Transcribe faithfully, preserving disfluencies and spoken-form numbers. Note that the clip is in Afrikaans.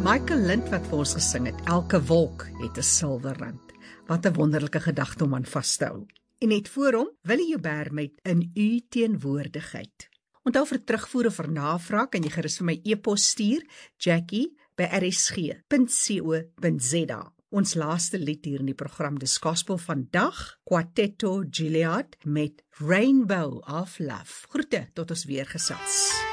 Michael Lind wat vir ons gesing het, elke wolk het 'n silwer rand. Wat 'n wonderlike gedagte om aan vas te hou. En net voor hom, Willie Joubert met In U Teenwoordigheid. Onthou vir terugvoer of vir navraag kan jy gerus vir my e-pos stuur, Jackie by r s g punt co punt z a. Ons laaste lied hier in die program, dis Gospel vandag, Quartetto Gilead met Rainbow of Love. Groete, tot ons weer gesels.